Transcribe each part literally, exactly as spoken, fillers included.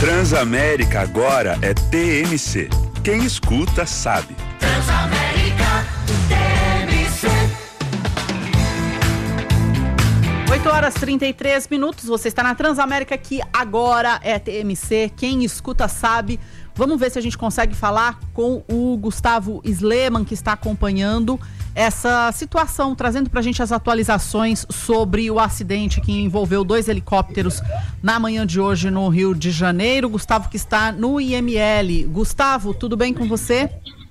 Transamérica agora é T M C. Quem escuta sabe. Transamérica T M C. oito horas e trinta e três minutos, você está na Transamérica, que agora é T M C, quem escuta sabe. Vamos ver se a gente consegue falar com o Gustavo Sleman, que está acompanhando essa situação, trazendo para a gente as atualizações sobre o acidente que envolveu dois helicópteros na manhã de hoje no Rio de Janeiro. Gustavo, que está no I M L. Gustavo, tudo bem com você?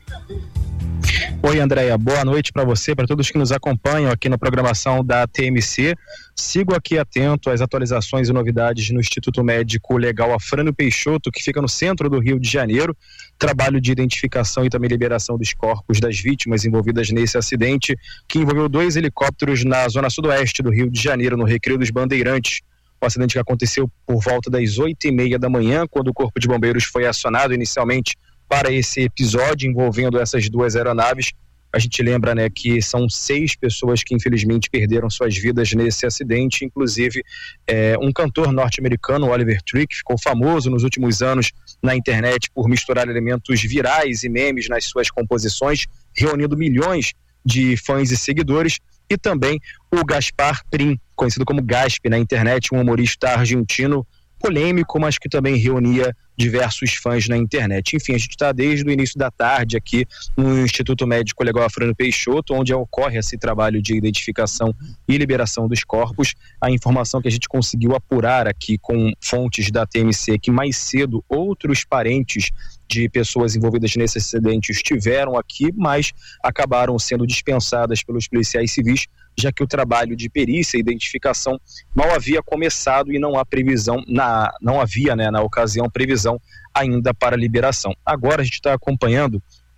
Oi, Andréia, boa noite para você, para todos que nos acompanham aqui na programação da T M C. Sigo aqui atento às atualizações e novidades no Instituto Médico Legal Afrânio Peixoto, que fica no centro do Rio de Janeiro. Trabalho de identificação e também liberação dos corpos das vítimas envolvidas nesse acidente, que envolveu dois helicópteros na zona sudoeste do Rio de Janeiro, no Recreio dos Bandeirantes. O acidente que aconteceu por volta das oito e meia da manhã, quando o Corpo de Bombeiros foi acionado inicialmente para esse episódio envolvendo essas duas aeronaves. A gente lembra, né, que são seis pessoas que infelizmente perderam suas vidas nesse acidente, inclusive é, um cantor norte-americano, Oliver Tree, que ficou famoso nos últimos anos na internet por misturar elementos virais e memes nas suas composições, reunindo milhões de fãs e seguidores, e também o Gaspar Prim, conhecido como Gasp na internet, um humorista argentino polêmico, mas que também reunia diversos fãs na internet. Enfim, a gente está desde o início da tarde aqui no Instituto Médico Legal Afrânio Peixoto, onde ocorre esse trabalho de identificação e liberação dos corpos. A informação que a gente conseguiu apurar aqui com fontes da T M C é que mais cedo outros parentes de pessoas envolvidas nesse acidente estiveram aqui, mas acabaram sendo dispensadas pelos policiais civis, já que o trabalho de perícia e identificação mal havia começado e não há previsão, na, não havia, né, na ocasião, previsão ainda para liberação. Agora a gente está acompanhando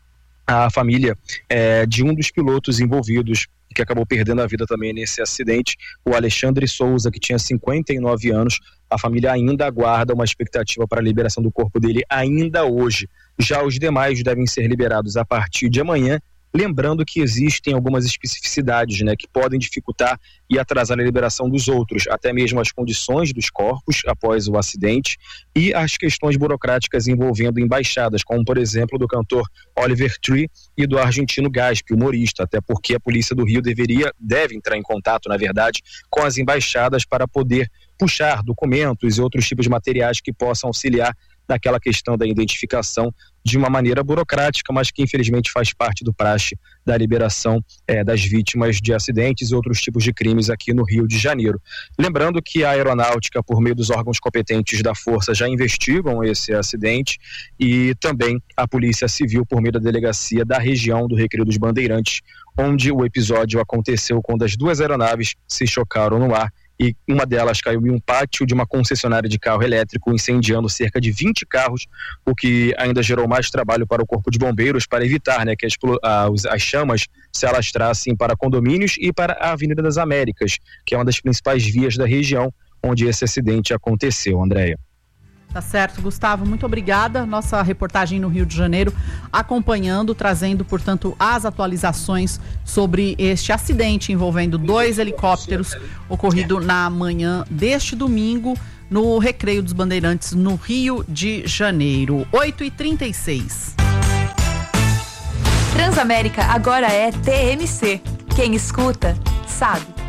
a família é, de um dos pilotos envolvidos, que acabou perdendo a vida também nesse acidente, o Alexandre Souza, que tinha cinquenta e nove anos. A família ainda aguarda uma expectativa para a liberação do corpo dele ainda hoje. Já os demais devem ser liberados a partir de amanhã, lembrando que existem algumas especificidades, né, que podem dificultar e atrasar a liberação dos outros, até mesmo as condições dos corpos após o acidente e as questões burocráticas envolvendo embaixadas, como por exemplo do cantor Oliver Tree e do argentino Gasp, humorista, até porque a polícia do Rio deveria, deve entrar em contato, na verdade, com as embaixadas para poder puxar documentos e outros tipos de materiais que possam auxiliar naquela questão da identificação de uma maneira burocrática, mas que infelizmente faz parte do praxe da liberação é, das vítimas de acidentes e outros tipos de crimes aqui no Rio de Janeiro. Lembrando que a aeronáutica, por meio dos órgãos competentes da Força, já investigam esse acidente, e também a Polícia Civil, por meio da delegacia da região do Recreio dos Bandeirantes, onde o episódio aconteceu quando as duas aeronaves se chocaram no ar, e uma delas caiu em um pátio de uma concessionária de carro elétrico, incendiando cerca de vinte carros, o que ainda gerou mais trabalho para o Corpo de Bombeiros para evitar, né, que as, as chamas se alastrassem para condomínios e para a Avenida das Américas, que é uma das principais vias da região onde esse acidente aconteceu, Andréia. Tá certo, Gustavo, muito obrigada. Nossa reportagem no Rio de Janeiro acompanhando, trazendo, portanto, as atualizações sobre este acidente envolvendo dois helicópteros ocorrido na manhã deste domingo no Recreio dos Bandeirantes, no Rio de Janeiro. oito e trinta e seis. Transamérica agora é T M C. Quem escuta, sabe.